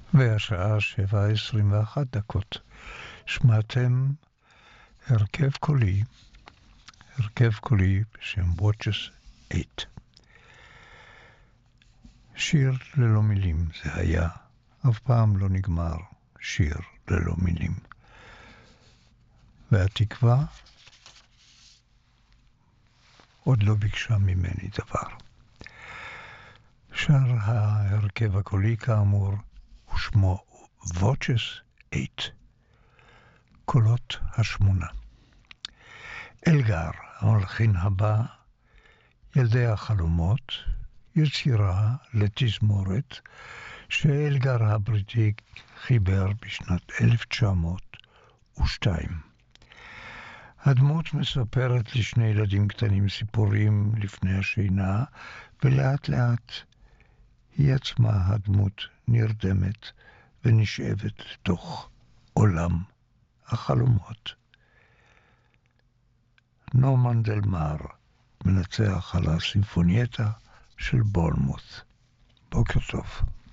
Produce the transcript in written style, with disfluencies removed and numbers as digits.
והשעה 7:21. שמעתם הרכב קולי בשם Watches 8. שיר ללא מילים זה היה, אף פעם לא נגמר שיר ללא מילים. והתקווה עוד לא ביקשה ממני דבר. שר ההרכב הקולי כאמור, ושמו Watches 8, קולות השמונה. אלגר, המלחין הבא, ילדי החלומות, יצירה לתזמורת שאלגר הבריטי חיבר בשנת 1902. הדמות מספרת לשני ילדים קטנים סיפורים לפני השינה, ולאט לאט היא עצמה הדמות נרדמת ונשאבת לתוך עולם החלומות. נורמן דל מאר מנצח על הסימפונייטה של בורנמות'. בוקר טוב.